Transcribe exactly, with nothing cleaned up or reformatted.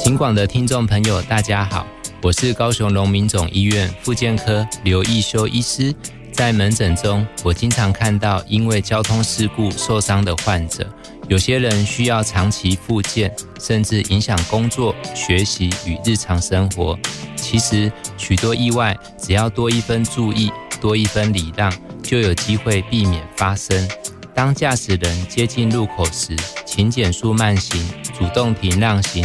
警广的听众朋友大家好，我是高雄荣民总医院复健科刘义修医师。在门诊中，我经常看到因为交通事故受伤的患者，有些人需要长期复健，甚至影响工作、学习与日常生活。其实许多意外只要多一分注意，多一分礼让，就有机会避免发生。当驾驶人接近路口时，请减速慢行，主动停让行